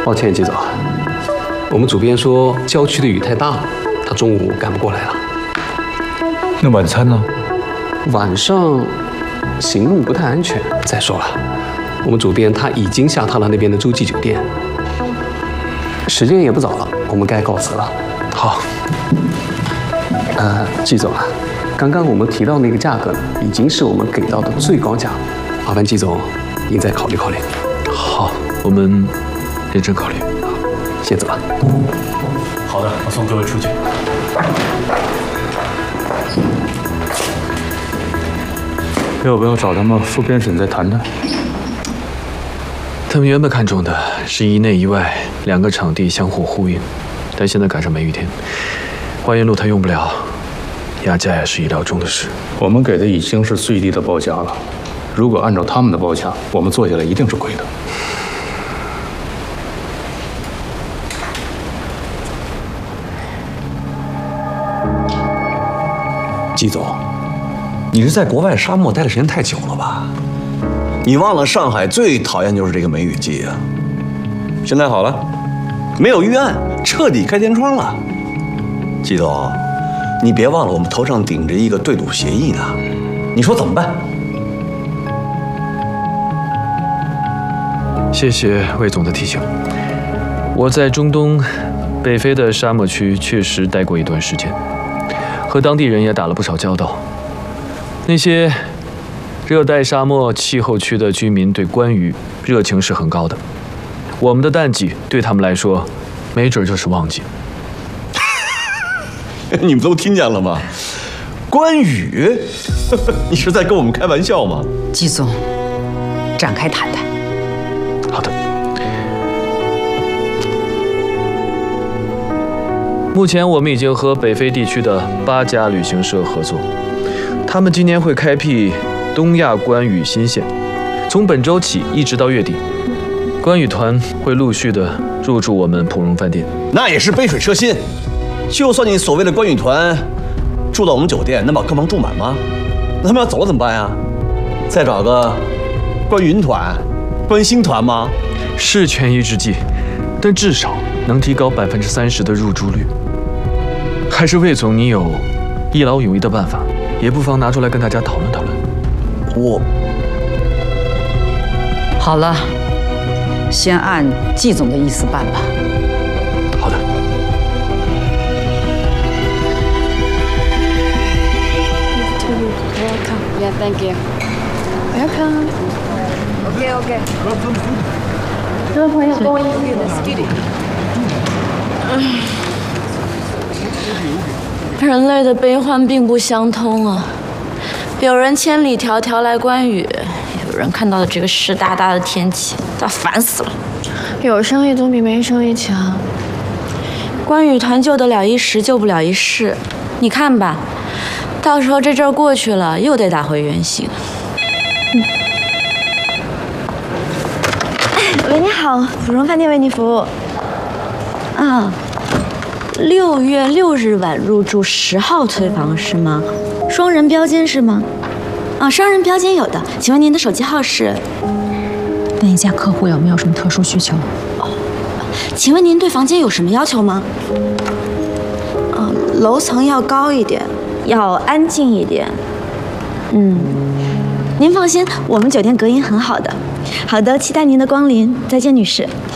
抱歉，季总，我们主编说郊区的雨太大了，他中午赶不过来了。 那晚餐呢？ 晚上行路不太安全。再说了，我们主编他已经下榻了那边的洲际酒店。时间也不早了，我们该告辞了。 好。 季总啊，刚刚我们提到那个价格已经是我们给到的最高价了，麻烦季总您再考虑考虑。 好，我们认真考虑。 先走了。 好的，我送各位出去。 要不要找他们副编审再谈谈？ 他们原本看中的是一内一外2个场地相互呼应，但现在赶上梅雨天，花园露台用不了，压价也是意料中的事。 我们给的已经是最低的报价了，如果按照他们的报价，我们做下来一定是亏的。 季总，你是在国外沙漠待的时间太久了吧？你忘了上海最讨厌就是这个梅雨季啊！现在好了，没有预案，彻底开天窗了。季总，你别忘了我们头上顶着一个对赌协议呢，你说怎么办？ 谢谢魏总的提醒。我在中东北非的沙漠区确实待过一段时间，和当地人也打了不少交道。那些热带沙漠气候区的居民对关羽热情是很高的，我们的淡季对他们来说，没准就是旺季。 你们都听见了吗？关羽，你是在跟我们开玩笑吗？ 季总，展开谈谈。 好的。目前我们已经和北非地区的8家旅行社合作，他们今年会开辟东亚关羽新线，从本周起一直到月底，关羽团会陆续的入住我们普荣饭店。 那也是杯水车薪。就算你所谓的关羽团住到我们酒店，能把客房住满吗？那他们要走了怎么办呀？再找个关云团、关星团吗？ 是权宜之计，但至少能提高30%的入住率。还是魏总，你有一劳永逸的办法，也不妨拿出来跟大家讨论讨论。 我好了，先按季总的意思办吧。 好的。 Welcome. Yeah, thank you. Welcome. OK OK。这位朋友跟我一起的 studio。 人类的悲欢并不相通啊，有人千里迢迢来关羽，有人看到了这个湿哒哒的天气，他烦死了。 有生意总比没生意强。 关羽团救得了一时，救不了一世。你看吧，到时候这阵儿过去了，又得打回原形。 喂，你好，芙蓉饭店为您服务。 啊，6月6日晚入住10号推房是吗？ 双人标间是吗？ 啊，双人标间有的，请问您的手机号是？ 问一下客户有没有什么特殊需求。 哦，请问您对房间有什么要求吗？ 楼层要高一点，要安静一点。 您放心，我们酒店隔音很好的。 好的，期待您的光临，再见，女士。